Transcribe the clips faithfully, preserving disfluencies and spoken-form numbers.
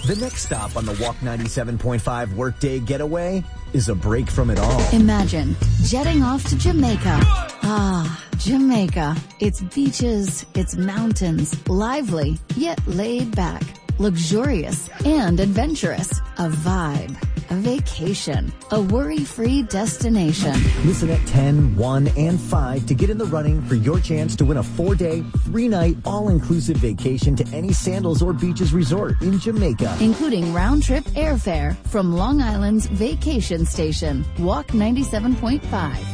The next stop on the Walk ninety-seven point five Workday Getaway is a break from it all. Imagine jetting off to Jamaica. Ah, Jamaica. It's beaches, it's mountains, lively, yet laid back, luxurious and adventurous. A vibe, a vacation, a worry-free destination. Listen at ten, one, and five to get in the running for your chance to win a four-day, three-night, all-inclusive vacation to any Sandals or Beaches resort in Jamaica, including round-trip airfare from Long Island's vacation station. Walk ninety-seven point five.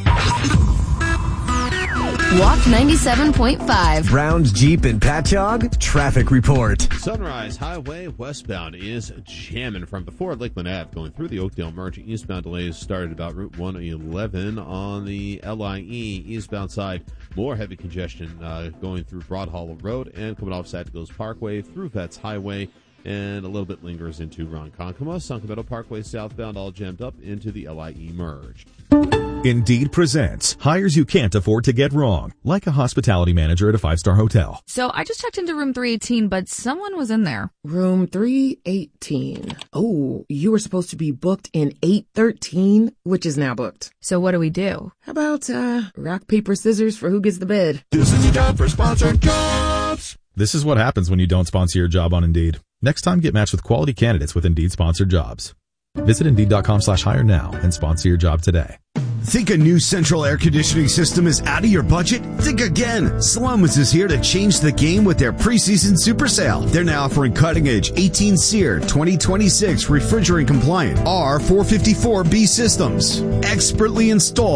Walk ninety-seven point five. Brown's Jeep and Patchogue traffic report. Sunrise Highway westbound is jamming from before Lakeland Ave going through the Oakdale Merge. Eastbound delays started about Route one eleven on the L I E eastbound side. More heavy congestion uh, going through Broad Hollow Road and coming off Santigos Parkway through Vets Highway, and a little bit lingers into Ronkonkoma. Sunken Meadow Parkway southbound all jammed up into the L I E Merge. Indeed presents hires you can't afford to get wrong, like a hospitality manager at a five-star hotel. So I just checked into room three eighteen, but someone was in there. Room three eighteen. Oh, you were supposed to be booked in eight thirteen, which is now booked. So what do we do? How about, uh, rock, paper, scissors for who gets the bed? This is a job for sponsored jobs. This is what happens when you don't sponsor your job on Indeed. Next time, get matched with quality candidates with Indeed sponsored jobs. Visit Indeed.com slash hire now and sponsor your job today. Think a new central air conditioning system is out of your budget? Think again. Slumbus is here to change the game with their preseason super sale. They're now offering cutting-edge eighteen SEER twenty twenty-six refrigerant compliant R four fifty-four B systems. Expertly installed